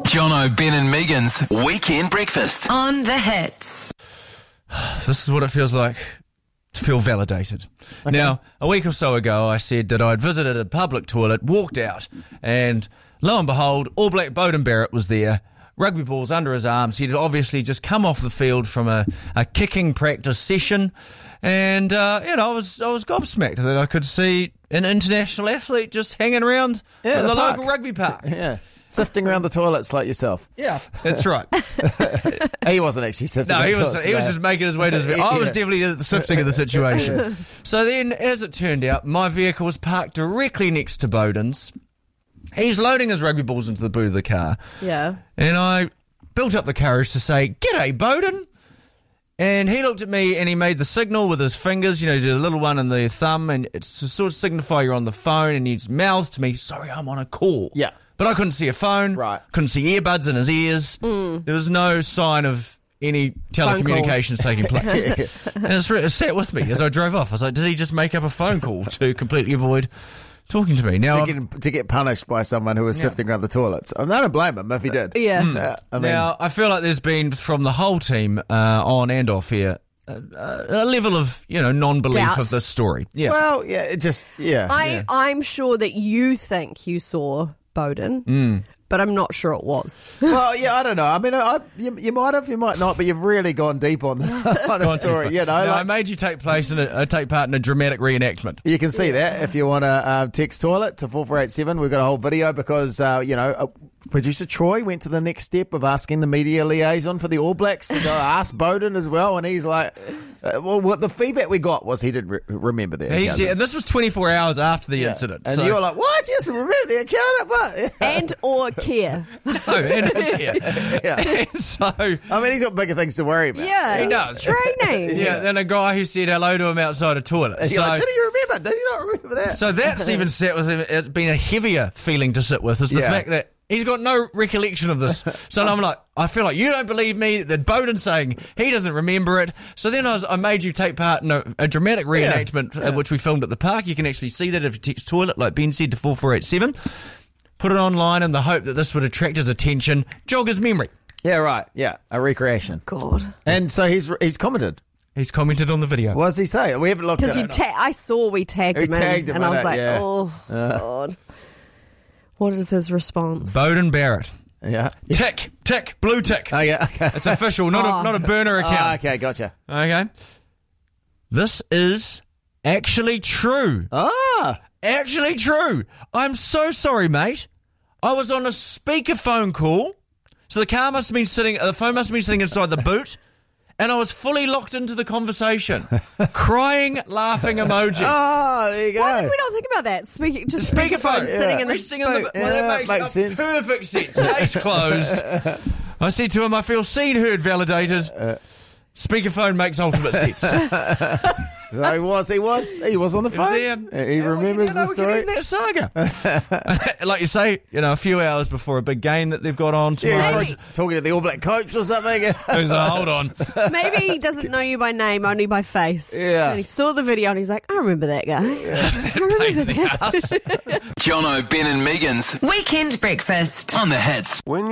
Jono, Ben and Megan's Weekend Breakfast. On the Hits. This is what it feels like to feel validated. Okay. Now, a week or so ago, I said that I'd visited a public toilet, walked out, and lo and behold, All Black Beauden Barrett was there, rugby balls under his arms. He'd obviously just come off the field from a kicking practice session, and I was gobsmacked that I could see an international athlete just hanging around in the local rugby park. Yeah. Sifting around the toilets like yourself. Yeah, that's right. He wasn't actually sifting. No, he was just making his way to his vehicle. I was definitely the sifting of the situation. So then, as it turned out, my vehicle was parked directly next to Beauden's. He's loading his rugby balls into the boot of the car. Yeah. And I built up the courage to say, "G'day, Beauden." And he looked at me and he made the signal with his fingers, did a little one in the thumb, and it's to sort of signify you're on the phone, and he's mouthed to me, "Sorry, I'm on a call." Yeah. But I couldn't see a phone, couldn't see earbuds in his ears. There was no sign of any telecommunications taking place. And it sat with me as I drove off. I was like, did he just make up a phone call to completely avoid talking to me? Now to get punished by someone who was sifting around the toilets. I don't blame him if he did. Yeah. Now, I feel like there's been, from the whole team, on and off here, a level of, non-belief doubt of this story. Yeah. Well, yeah, I'm sure that you think you saw Beauden, but I'm not sure it was. Well, yeah, I don't know. I mean, you might have, you might not, but you've really gone deep on the story. I made you take part in a dramatic reenactment. You can see that if you want to text toilet to 4487. We've got a whole video because producer Troy went to the next step of asking the media liaison for the All Blacks to go ask Beauden as well, and he's like, what the feedback we got was he didn't remember the account. And this was 24 hours after the incident. And you were like, what? Yes, I remember the account. But and or care. And so, I mean, he's got bigger things to worry about. Yeah, he does. Training. Yeah, then a guy who said hello to him outside a toilet. Like, did he remember? Did he not remember that? So that's even sat with him. It's been a heavier feeling to sit with, is the fact that he's got no recollection of this. So I'm like, I feel like you don't believe me, that Beauden's saying he doesn't remember it. So then I made you take part in a dramatic reenactment, which we filmed at the park. You can actually see that if you text toilet, like Ben said, to 4487. Put it online in the hope that this would attract his attention, jog his memory. Yeah, right. Yeah, a recreation. God. And so he's commented. He's commented on the video. What does he say? We haven't looked at it. Because I saw we tagged him in, and I was like, oh, God. What is his response? Beauden Barrett. Yeah. Tick, blue tick. Oh, yeah, okay. It's official, not a burner account. Oh, okay, gotcha. Okay. This is actually true. Actually true. I'm so sorry, mate. I was on a speakerphone call, so the phone must have been sitting inside the boot, and I was fully locked into the conversation. Crying, laughing emoji. Oh, there you go. Why did we not think about that? Speakerphone sitting in the boot. That makes sense. Perfect sense. Case closed. I said to him, I feel seen, heard, validated. Speakerphone makes ultimate sense. So he was on the phone. He remembers the story. That saga. Like you say, a few hours before a big game that they've got on tomorrow. Yeah, talking to the All Black coach or something. He's like, hold on. Maybe he doesn't know you by name, only by face. Yeah. And he saw the video and he's like, I remember that guy. I remember that. Jono, Ben and Megan's Weekend Breakfast. on the Hits.